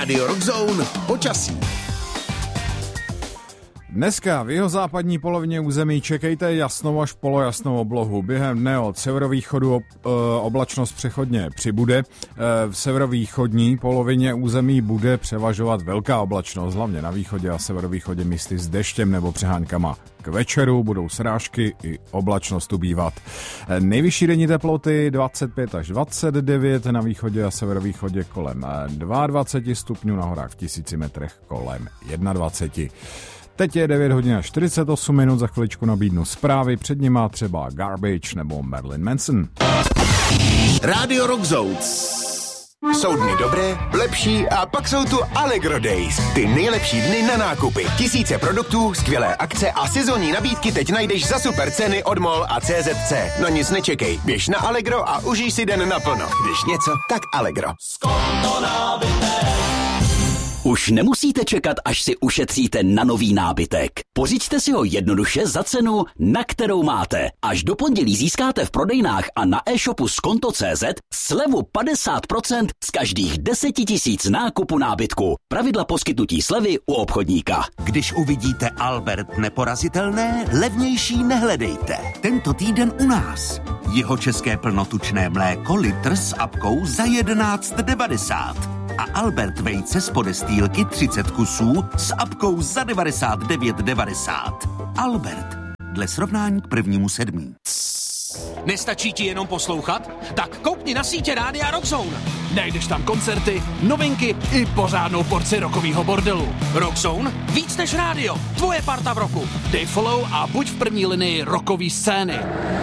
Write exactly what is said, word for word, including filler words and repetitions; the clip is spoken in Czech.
Radio Rockzone počasí. Dneska v jihozápadní polovině území čekejte jasnou až polojasnou oblohu. Během dne od severovýchodu ob, e, oblačnost přechodně přibude. E, v severovýchodní polovině území bude převažovat velká oblačnost, hlavně na východě a severovýchodě místy s deštěm nebo přeháňkama. K večeru budou srážky i oblačnost ubývat. E, nejvyšší denní teploty dvacet pět až dvacet devět, na východě a severovýchodě kolem dvacet dva stupňů, na horách v tisíci metrech kolem dvacet jedna. Teď je devět hodin a čtyřicet osm minut, za chviličku nabídnu zprávy, před nima třeba Garbage nebo Marilyn Manson. Radio Rockzone. Jsou dny dobré, lepší a pak jsou tu Allegro Days. Ty nejlepší dny na nákupy. Tisíce produktů, skvělé akce a sezónní nabídky teď najdeš za super ceny od MOL a C Z C. Na nic nečekej, běž na Allegro a užij si den naplno. Když něco, tak Allegro. Skonto nábytek. Už nemusíte čekat, až si ušetříte na nový nábytek. Pořiďte si ho jednoduše za cenu, na kterou máte. Až do pondělí získáte v prodejnách a na e-shopu skonto tečka cé zet slevu padesát procent z každých deset tisíc nákupu nábytku. Pravidla poskytnutí slevy u obchodníka. Když uvidíte Albert neporazitelné, levnější nehledejte. Tento týden u nás. Jeho české plnotučné mléko litr s apkou za jedenáct devadesát. A Albert vejce z podestýlky třicet kusů s apkou za devadesát devět devadesát. Albert, dle srovnání k prvnímu sedmí. Nestačí ti jenom poslouchat? Tak koukni na sítě Rádia Rockzone. Najdeš tam koncerty, novinky i pořádnou porci rockovýho bordelu. Rockzone? Víc než rádio. Tvoje parta v roku. Dej follow a buď v první linii rockové scény.